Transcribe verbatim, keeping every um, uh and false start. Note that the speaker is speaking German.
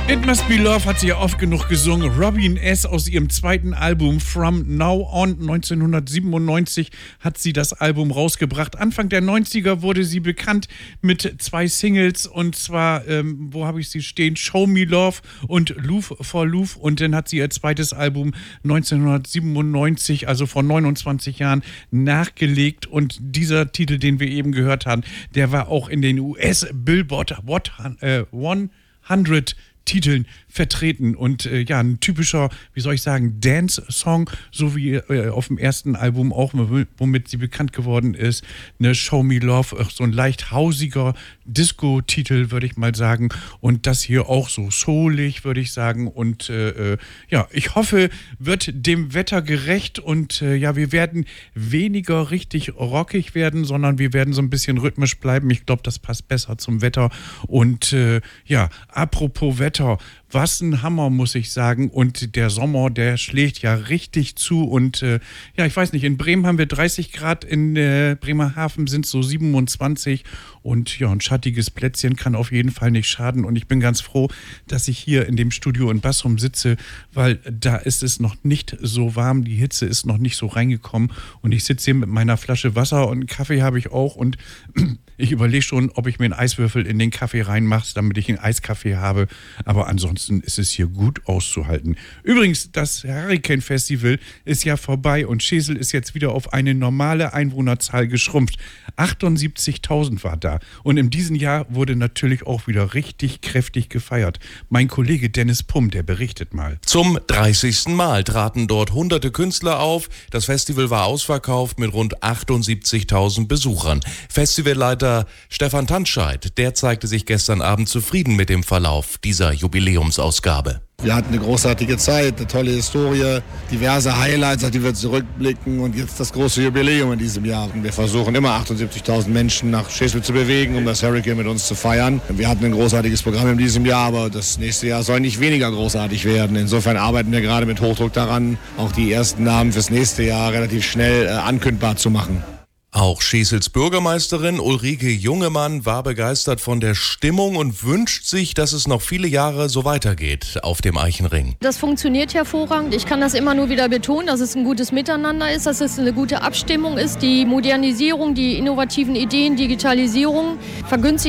It Must Be Love hat sie ja oft genug gesungen. Robin S. aus ihrem zweiten Album From Now On neunzehnhundertsiebenundneunzig hat sie das Album rausgebracht. Anfang der neunziger wurde sie bekannt mit zwei Singles und zwar, ähm, wo habe ich sie stehen? Show Me Love und Love for Love, und dann hat sie ihr zweites Album neunzehnhundertsiebenundneunzig, also vor neunundzwanzig Jahren, nachgelegt, und dieser Titel, den wir eben gehört haben, der war auch in den U S Billboard hundert Titeln vertreten und äh, ja, ein typischer, wie soll ich sagen, Dance-Song, so wie äh, auf dem ersten Album auch, womit sie bekannt geworden ist, eine Show Me Love, so ein leicht hausiger Disco-Titel, würde ich mal sagen, und das hier auch so soulig, würde ich sagen, und äh, ja, ich hoffe, wird dem Wetter gerecht, und äh, ja, wir werden weniger richtig rockig werden, sondern wir werden so ein bisschen rhythmisch bleiben. Ich glaube, das passt besser zum Wetter, und äh, ja, apropos Wetter, was ein Hammer, muss ich sagen. Und der Sommer, der schlägt ja richtig zu. Und äh, ja, ich weiß nicht, in Bremen haben wir dreißig Grad, in äh, Bremerhaven sind es so siebenundzwanzig. Und ja, ein schattiges Plätzchen kann auf jeden Fall nicht schaden. Und ich bin ganz froh, dass ich hier in dem Studio in Bassum sitze, weil da ist es noch nicht so warm. Die Hitze ist noch nicht so reingekommen. Und ich sitze hier mit meiner Flasche Wasser, und einen Kaffee habe ich auch. Und ich überlege schon, ob ich mir einen Eiswürfel in den Kaffee reinmache, damit ich einen Eiskaffee habe. Aber ansonsten ist es hier gut auszuhalten. Übrigens, das Hurricane Festival ist ja vorbei, und Schesel ist jetzt wieder auf eine normale Einwohnerzahl geschrumpft. achtundsiebzigtausend war da. Und in diesem Jahr wurde natürlich auch wieder richtig kräftig gefeiert. Mein Kollege Dennis Pumm, der berichtet mal. Zum dreißigsten Mal traten dort hunderte Künstler auf. Das Festival war ausverkauft mit rund achtundsiebzigtausend Besuchern. Festivalleiter Stefan Tantscheid, der zeigte sich gestern Abend zufrieden mit dem Verlauf dieser Jubiläumsausgabe. Wir hatten eine großartige Zeit, eine tolle Historie, diverse Highlights, auf die wir zurückblicken, und jetzt das große Jubiläum in diesem Jahr. Wir versuchen immer achtundsiebzigtausend Menschen nach Schesel zu bewegen, um das Hurricane mit uns zu feiern. Wir hatten ein großartiges Programm in diesem Jahr, aber das nächste Jahr soll nicht weniger großartig werden. Insofern arbeiten wir gerade mit Hochdruck daran, auch die ersten Namen fürs nächste Jahr relativ schnell äh, ankündbar zu machen. Auch Schesels Bürgermeisterin Ulrike Jungemann war begeistert von der Stimmung und wünscht sich, dass es noch viele Jahre so weitergeht auf dem Eichenring. Das funktioniert hervorragend. Ich kann das immer nur wieder betonen, dass es ein gutes Miteinander ist, dass es eine gute Abstimmung ist. Die Modernisierung, die innovativen Ideen, Digitalisierung vergünstigt